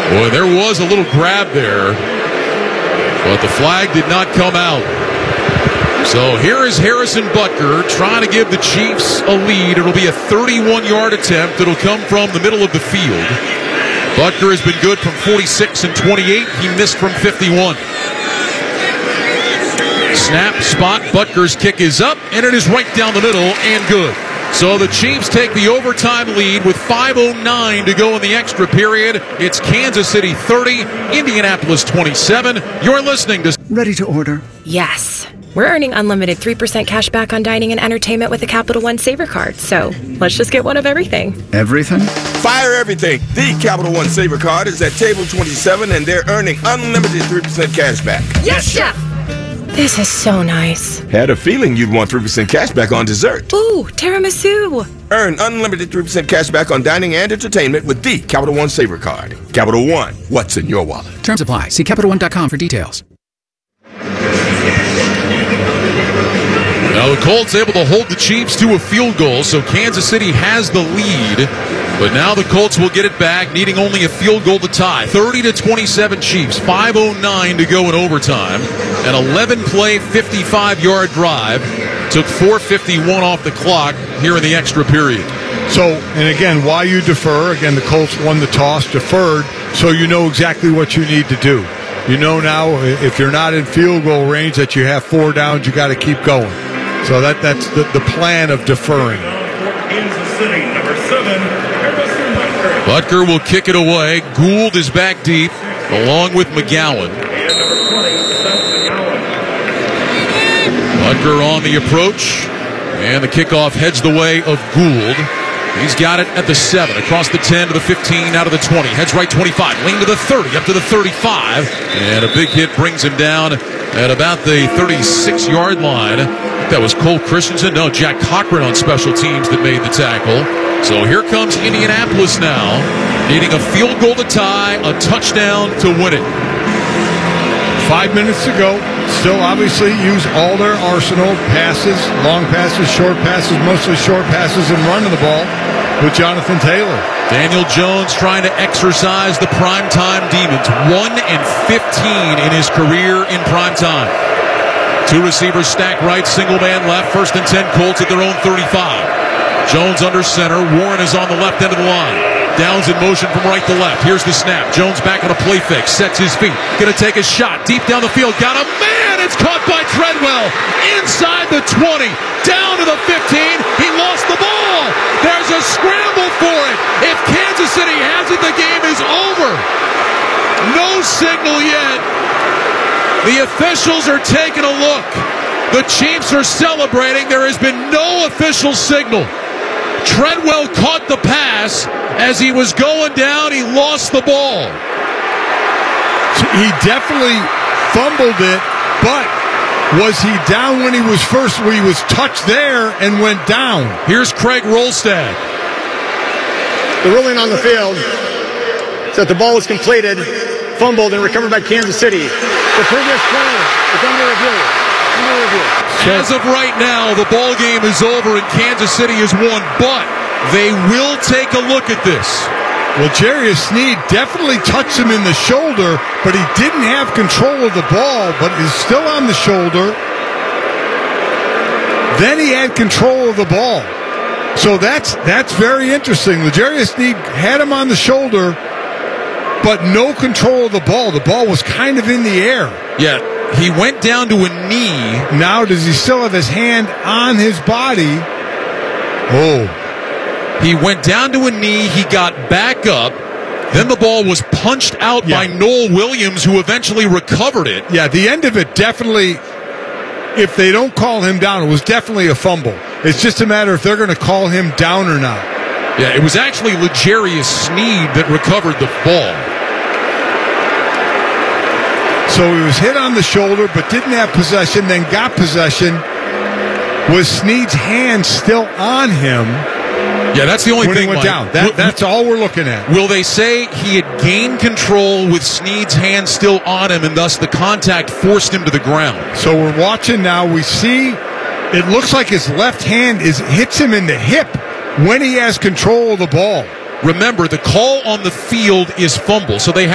Boy, there was a little grab there, but the flag did not come out. So here is Harrison Butker trying to give the Chiefs a lead. It'll be a 31-yard attempt. It'll come from the middle of the field. Butker has been good from 46 and 28. He missed from 51. Snap, spot, Butker's kick is up, and it is right down the middle and good. So the Chiefs take the overtime lead with 5:09 to go in the extra period. It's Kansas City 30, Indianapolis 27. You're listening to... Ready to order? Yes. We're earning unlimited 3% cash back on dining and entertainment with the Capital One Saver Card. So let's just get one of everything. Everything? Fire everything. The Capital One Saver Card is at table 27, and they're earning unlimited 3% cash back. Yes, Chef! This is so nice. Had a feeling you'd want 3% cash back on dessert. Ooh, tiramisu. Earn unlimited 3% cash back on dining and entertainment with the Capital One Saver Card. Capital One, what's in your wallet? Terms apply. See CapitalOne.com for details. Now the Colts able to hold the Chiefs to a field goal, so Kansas City has the lead. But now the Colts will get it back, needing only a field goal to tie. 30-27 Chiefs, 5:09 to go in overtime. An 11-play, 55-yard drive. Took 4:51 off the clock here in the extra period. So, and again, why you defer? Again, the Colts won the toss, deferred, so you know exactly what you need to do. You know now if you're not in field goal range that you have 4 downs, you got to keep going. So that's the plan of deferring. Kansas City, number 7, Harrison Butker. Butker will kick it away. Gould is back deep, along with McGowan. And number 20, Seth McGowan. Butker on the approach, and the kickoff heads the way of Gould. He's got it at the 7, across the 10 to the 15, out of the 20. Heads right 25, lean to the 30, up to the 35. And a big hit brings him down at about the 36-yard line. I think that was Cole Christensen. No, Jack Cochran on special teams that made the tackle. So here comes Indianapolis now, needing a field goal to tie, a touchdown to win it. 5 minutes to go. Still obviously use all their arsenal. Passes, long passes, short passes, mostly short passes, and running the ball with Jonathan Taylor. Daniel Jones trying to exercise the primetime demons. 1 and 15 in his career in primetime. 2 receivers stacked right, single man left. 1st and 10 Colts at their own 35. Jones under center. Warren is on the left end of the line. Downs in motion from right to left. Here's the snap. Jones back on a play fake. Sets his feet. Going to take a shot deep down the field. Got a man. It's caught by Treadwell. Inside the 20. Down to the 15. He lost the ball. There's a scramble for it. If Kansas City has it, the game is over. No signal yet. The officials are taking a look. The Chiefs are celebrating. There has been no official signal. Treadwell caught the pass. As he was going down, he lost the ball. He definitely fumbled it, but was he down when he was first, where he was touched there and went down? Here's Craig Rolstad. The ruling on the field is that the ball was completed, fumbled, and recovered by Kansas City. The previous play is under review. As of right now, the ball game is over and Kansas City has won, but they will take a look at this. Well, Jarius Sneed definitely touched him in the shoulder, but he didn't have control of the ball, but is still on the shoulder. Then he had control of the ball. So that's very interesting. Jarius Sneed had him on the shoulder, but no control of the ball. The ball was kind of in the air. Yeah, he went down to a knee. Now does he still have his hand on his body? Oh. He went down to a knee. He got back up. Then the ball was punched out by Noel Williams, who eventually recovered it. Yeah, the end of it definitely, if they don't call him down, it was definitely a fumble. It's just a matter if they're going to call him down or not. Yeah, it was actually L'Jarius Sneed that recovered the ball. So he was hit on the shoulder, but didn't have possession, then got possession. Was Sneed's hand still on him? Yeah, that's the only thing, when he went down. That's all we're looking at. Will they say he had gained control with Sneed's hand still on him, and thus the contact forced him to the ground? So we're watching now. We see it looks like his left hand hits him in the hip when he has control of the ball. Remember, the call on the field is fumble, so they have